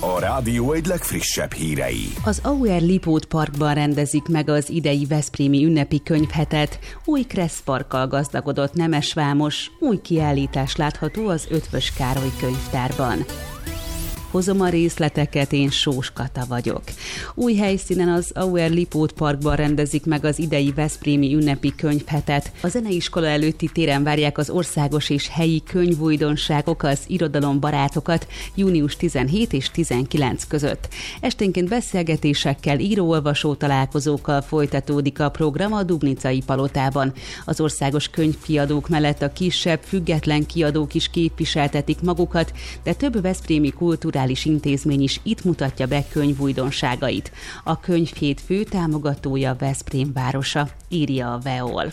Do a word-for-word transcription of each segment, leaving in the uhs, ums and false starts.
A rádió egy legfrissebb hírei. Az Auer Lipót Parkban rendezik meg az idei veszprémi ünnepi könyvhetet. Új Kressz Parkkal gazdagodott Nemesvámos, új kiállítás látható az Eötvös Károly könyvtárban. Hozom a részleteket, én Sós Kata vagyok. Új helyszínen az Auer Lipót Parkban rendezik meg az idei veszprémi ünnepi könyvhetet. A zeneiskola előtti téren várják az országos és helyi könyvújdonságok, az irodalombarátokat június tizenhét és tizenkilenc között. Esténként beszélgetésekkel, író-olvasó találkozókkal folytatódik a program a Dubnicai Palotában. Az országos könyvkiadók mellett a kisebb, független kiadók is képviseltetik magukat, de több veszprémi kulturális intézmény is itt mutatja be könyvújdonságait. A könyvhét fő támogatója Veszprém városa, írja a vé e o el.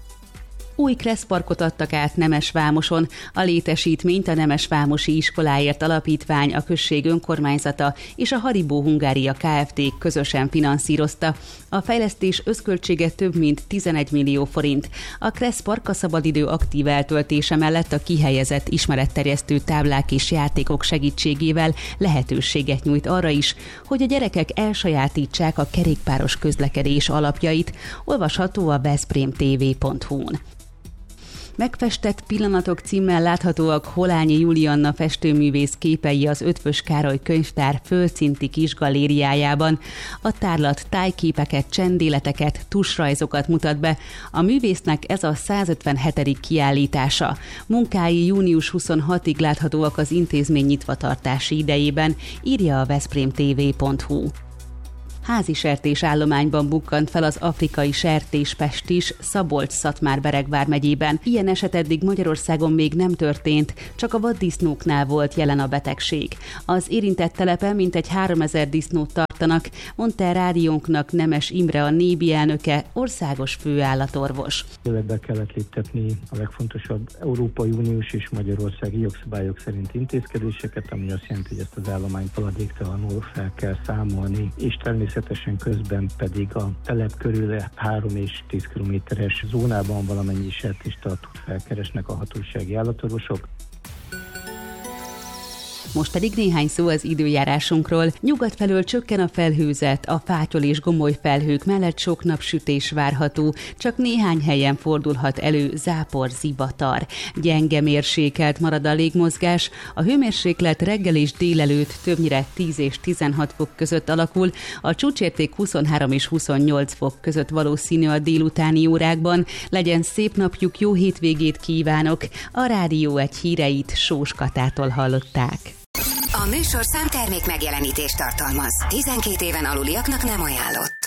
Új Kressz Parkot adtak át Nemesvámoson. A létesítményt a Nemesvámosi Iskoláért Alapítvány, a község önkormányzata és a Haribo Hungária Kft. Közösen finanszírozta. A fejlesztés összköltsége több mint tizenegy millió forint. A Kressz Park a szabadidő aktív eltöltése mellett a kihelyezett ismeretterjesztő táblák és játékok segítségével lehetőséget nyújt arra is, hogy a gyerekek elsajátítsák a kerékpáros közlekedés alapjait. Olvasható a veszprém té vé pont hú-n. Megfestett pillanatok címmel láthatóak Holányi Julianna festőművész képei az Eötvös Károly könyvtár földszinti kis galériájában. A tárlat tájképeket, csendéleteket, tusrajzokat mutat be. A művésznek ez a százötvenhetedik kiállítása. Munkái június huszonhatodikáig láthatóak az intézmény nyitvatartási idejében, írja a veszprém té vé pont hú. Házi sertés állományban bukkant fel az afrikai sertéspestis Szabolcs-Szatmár-Beregvár megyében. Ilyen eset eddig Magyarországon még nem történt, csak a vaddisznóknál volt jelen a betegség. Az érintett telepen mintegy háromezer disznót tartanak, mondta a rádiónknak Nemes Imre, a Nébi elnöke, országos főállatorvos. Életbe kellett léptetni a legfontosabb Európai Uniós és magyarországi jogszabályok szerint intézkedéseket, ami azt jelenti, hogy ezt az állományt haladéktalanul fel kell számolni, és természetesen Természetesen közben pedig a telep körül három és tíz kilométeres zónában valamennyi sertéstartót felkeresnek a hatósági állatorvosok. Most pedig néhány szó az időjárásunkról. Nyugat felől csökken a felhőzet, a fátyol és gomoly felhők mellett sok napsütés várható, csak néhány helyen fordulhat elő zápor, zivatar. Gyenge mérsékelt marad a légmozgás, a hőmérséklet reggel és délelőtt többnyire tíz és tizenhat fok között alakul, a csúcsérték huszonhárom és huszonnyolc fok között valószínű a délutáni órákban. Legyen szép napjuk, jó hétvégét kívánok! A Rádió egy híreit Sós Katától hallották. A műsorszám termék megjelenítést tartalmaz. tizenkét éven aluliaknak nem ajánlott.